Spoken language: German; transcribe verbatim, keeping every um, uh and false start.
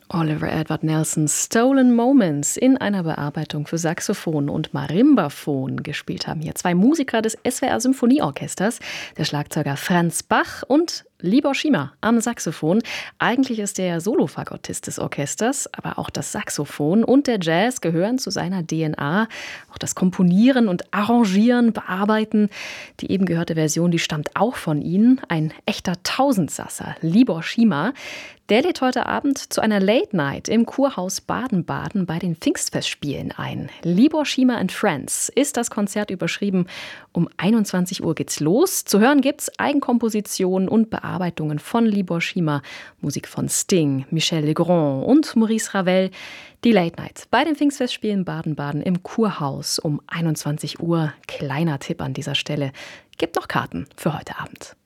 Oliver Edward Nelsons Stolen Moments in einer Bearbeitung für Saxophon und Marimbaphon. Gespielt haben hier zwei Musiker des S W R Symphonieorchesters, der Schlagzeuger Franz Bach und Libor Schima am Saxophon. Eigentlich ist er Solofagottist des Orchesters, aber auch das Saxophon und der Jazz gehören zu seiner D N A. Auch das Komponieren und Arrangieren, Bearbeiten. Die eben gehörte Version, die stammt auch von ihnen. Ein echter Tausendsasser, Libor Schima. Der lädt heute Abend zu einer Late Night im Kurhaus Baden-Baden bei den Pfingstfestspielen ein. Libor Schima and Friends ist das Konzert überschrieben. Um einundzwanzig Uhr geht's los. Zu hören gibt's Eigenkompositionen und Bearbeitungen von Libor Schima, Musik von Sting, Michel Legrand und Maurice Ravel. Die Late Night bei den Pfingstfestspielen Baden-Baden im Kurhaus um einundzwanzig Uhr. Kleiner Tipp an dieser Stelle. Gibt noch Karten für heute Abend.